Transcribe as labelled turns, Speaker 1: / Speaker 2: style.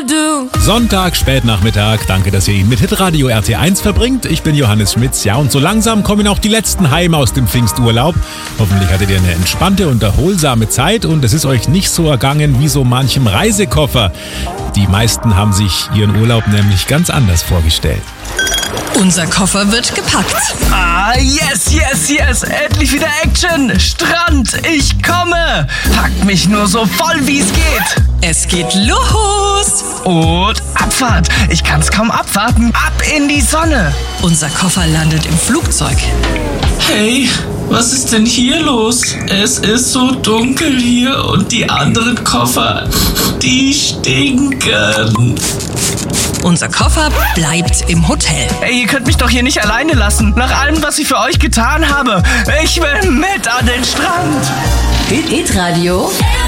Speaker 1: do.
Speaker 2: Sonntag, Spätnachmittag. Danke, dass ihr ihn mit Hitradio RT1 verbringt. Ich bin Johannes Schmitz. Ja, und so langsam kommen auch die letzten heim aus dem Pfingsturlaub. Hoffentlich hattet ihr eine entspannte und erholsame Zeit und es ist euch nicht so ergangen wie so manchem Reisekoffer. Die meisten haben sich ihren Urlaub nämlich ganz anders vorgestellt.
Speaker 3: Unser Koffer wird gepackt.
Speaker 4: Ah, yes. Endlich wieder Action. Strand, ich komme. Packt mich nur so voll, wie es geht.
Speaker 3: Es geht los.
Speaker 4: Und Abfahrt. Ich kann's kaum abwarten. Ab in die Sonne.
Speaker 3: Unser Koffer landet im Flugzeug.
Speaker 5: Hey, was ist denn hier los? Es ist so dunkel hier und die anderen Koffer, die stinken.
Speaker 3: Unser Koffer bleibt im Hotel.
Speaker 4: Ey, ihr könnt mich doch hier nicht alleine lassen. Nach allem, was ich für euch getan habe. Ich will mit an den Strand.
Speaker 1: Hitradio